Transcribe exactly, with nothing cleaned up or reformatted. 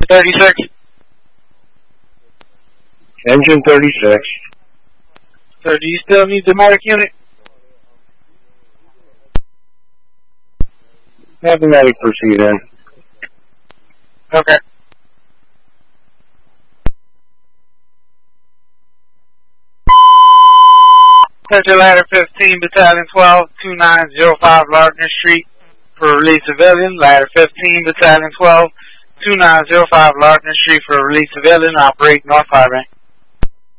thirty-six. Engine thirty-six. So do you still need the medic unit? Have the medic proceed in. Okay. Central Ladder fifteen, Battalion twelve, two nine zero five Lardner Street for release civilian. Ladder fifteen, Battalion twelve, two nine zero five Lardner Street for release civilian. Operate North High Bank.